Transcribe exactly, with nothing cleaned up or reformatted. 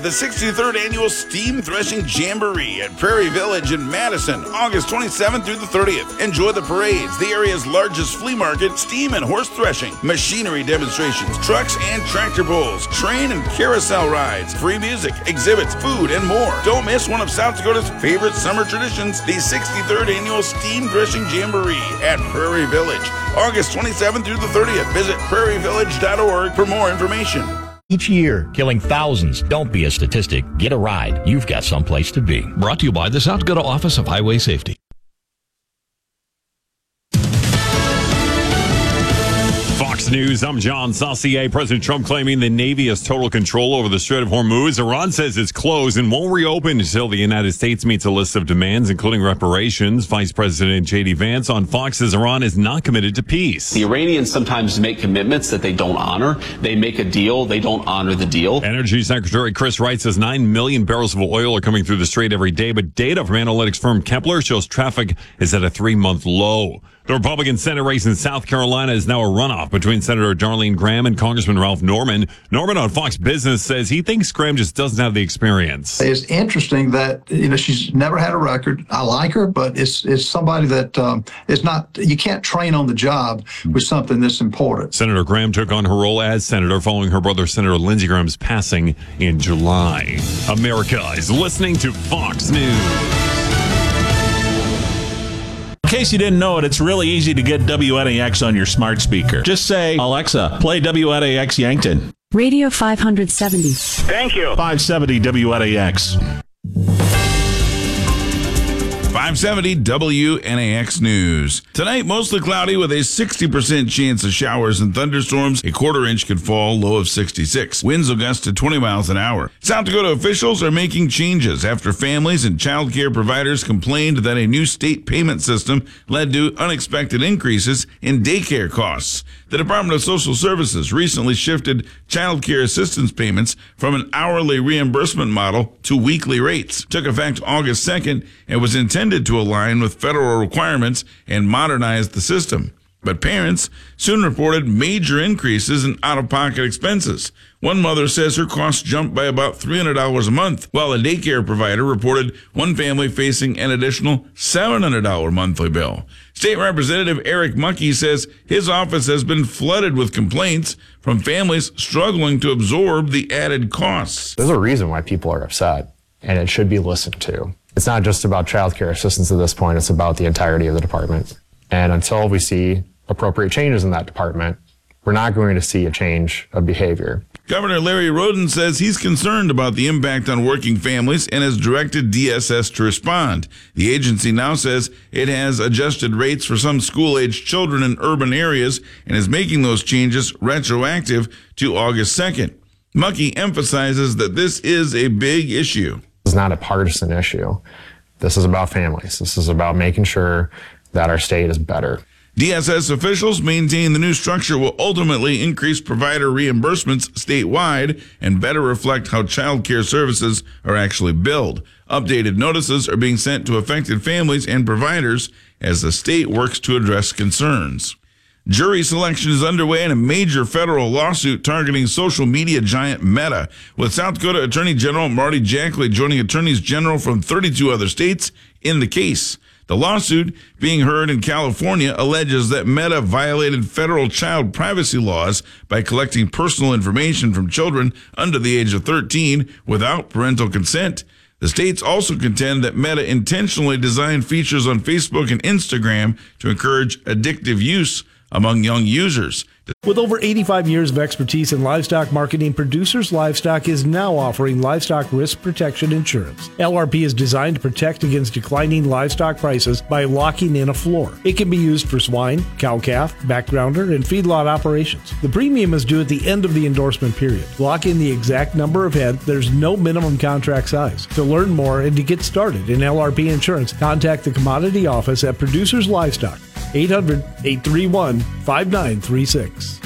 The sixty-third Annual Steam Threshing Jamboree at Prairie Village in Madison, August twenty-seventh through the thirtieth. Enjoy the parades, the area's largest flea market, steam and horse threshing, machinery demonstrations, trucks and tractor pulls, train and carousel rides, free music, exhibits, food, and more. Don't miss one of South Dakota's favorite summer traditions, the sixty-third Annual Steam Threshing Jamboree at Prairie Village, August twenty-seventh through the thirtieth. Visit prairie village dot org for more information. Each year, killing thousands. Don't be a statistic. Get a ride. You've got someplace to be. Brought to you by the South Dakota Office of Highway Safety. Fox News, I'm John Saucier. President Trump claiming the Navy has total control over the Strait of Hormuz. Iran says it's closed and won't reopen until the United States meets a list of demands, including reparations. Vice President J D Vance on Fox says Iran is not committed to peace. The Iranians sometimes make commitments that they don't honor. They make a deal, they don't honor the deal. Energy Secretary Chris Wright says nine million barrels of oil are coming through the strait every day, but data from analytics firm Kepler shows traffic is at a three-month low. The Republican Senate race in South Carolina is now a runoff between Senator Darlene Graham and Congressman Ralph Norman. Norman on Fox Business says he thinks Graham just doesn't have the experience. It's interesting that, you know, she's never had a record. I like her, but it's it's somebody that um, is not, you can't train on the job with something this important. Senator Graham took on her role as senator following her brother Senator Lindsey Graham's passing in July. America is listening to Fox News. In case you didn't know it, it's really easy to get W N A X on your smart speaker. Just say, Alexa, play W N A X Yankton. Radio five seventy. Thank you. five seventy W N A X. five seventy W N A X News. Tonight, mostly cloudy with a sixty percent chance of showers and thunderstorms. A quarter inch could fall, low of sixty-six. Winds will gust to twenty miles an hour. South Dakota officials are making changes after families and child care providers complained that a new state payment system led to unexpected increases in daycare costs. The Department of Social Services recently shifted child care assistance payments from an hourly reimbursement model to weekly rates. Took effect August second and was intended to align with federal requirements and modernize the system. But parents soon reported major increases in out-of-pocket expenses. One mother says her costs jumped by about three hundred dollars a month, while a daycare provider reported one family facing an additional seven hundred dollars monthly bill. State Representative Eric Muckey says his office has been flooded with complaints from families struggling to absorb the added costs. There's a reason why people are upset, and it should be listened to. It's not just about child care assistance at this point, it's about the entirety of the department. And until we see appropriate changes in that department, we're not going to see a change of behavior. Governor Larry Roden says he's concerned about the impact on working families and has directed D S S to respond. The agency now says it has adjusted rates for some school-aged children in urban areas and is making those changes retroactive to August second. Muckey emphasizes that this is a big issue. This is not a partisan issue. This is about families. This is about making sure that our state is better. D S S officials maintain the new structure will ultimately increase provider reimbursements statewide and better reflect how child care services are actually billed. Updated notices are being sent to affected families and providers as the state works to address concerns. Jury selection is underway in a major federal lawsuit targeting social media giant Meta, with South Dakota Attorney General Marty Jackley joining attorneys general from thirty-two other states in the case. The lawsuit, being heard in California, alleges that Meta violated federal child privacy laws by collecting personal information from children under the age of thirteen without parental consent. The states also contend that Meta intentionally designed features on Facebook and Instagram to encourage addictive use among young users. With over eighty-five years of expertise in livestock marketing, Producers Livestock is now offering livestock risk protection insurance. L R P is designed to protect against declining livestock prices by locking in a floor. It can be used for swine, cow-calf, backgrounder, and feedlot operations. The premium is due at the end of the endorsement period. Lock in the exact number of head. There's no minimum contract size. To learn more and to get started in L R P insurance, contact the commodity office at Producers Livestock, eight hundred, eight three one, five nine three six.